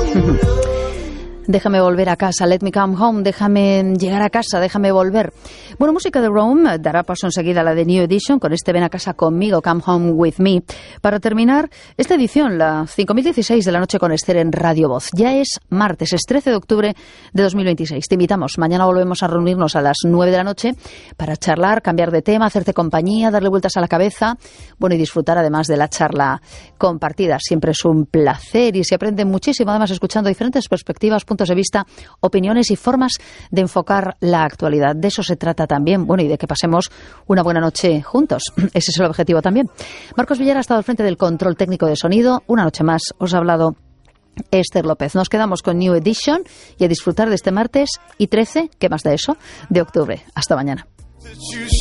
Déjame volver a casa, let me come home, déjame llegar a casa, déjame volver. Bueno, música de Rome dará paso enseguida a la de New Edition con este Ven a casa conmigo, Come Home With Me. Para terminar esta edición, la 5016 de la noche con Esther en Radio Voz. Ya es martes, es 13 de octubre de 2026. Te invitamos, mañana volvemos a reunirnos a las 9 de la noche para charlar, cambiar de tema, hacerte compañía, darle vueltas a la cabeza, bueno, y disfrutar además de la charla compartida. Siempre es un placer y se aprende muchísimo, además escuchando diferentes perspectivas, puntos de vista, opiniones y formas de enfocar la actualidad. De eso se trata también, bueno, y de que pasemos una buena noche juntos. Ese es el objetivo también. Marcos Villar ha estado al frente del control técnico de sonido. Una noche más os ha hablado Esther López. Nos quedamos con New Edition y a disfrutar de este martes y 13, ¿qué más de eso?, de octubre. Hasta mañana.